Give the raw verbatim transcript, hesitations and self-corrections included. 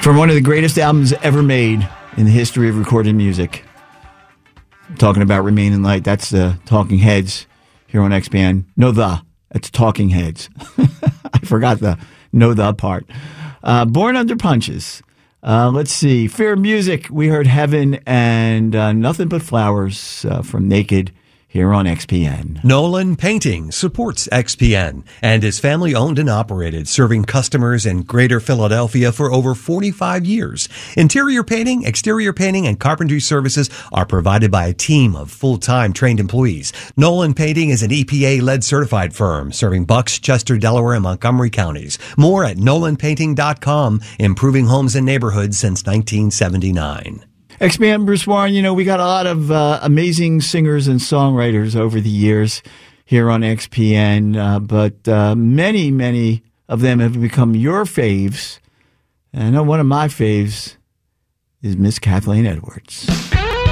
From one of the greatest albums ever made in the history of recorded music. I'm talking about Remain in Light. That's the Talking Heads here on X P N. No, the. It's Talking Heads. I forgot the no the part. Uh, Born Under Punches. Uh, let's see. Fair Music. We heard Heaven and uh, Nothing But Flowers uh, from Naked here on X P N. Nolan Painting supports X P N and is family owned and operated, serving customers in Greater Philadelphia for over forty-five years. Interior painting, exterior painting, and carpentry services are provided by a team of full-time trained employees. Nolan Painting is an E P A-led certified firm serving Bucks, Chester, Delaware, and Montgomery counties. More at nolan painting dot com, improving homes and neighborhoods since nineteen seventy-nine. X P N, Bruce Warren, you know, we got a lot of uh, amazing singers and songwriters over the years here on X P N, uh, but uh, many, many of them have become your faves. And I know one of my faves is Miss Kathleen Edwards.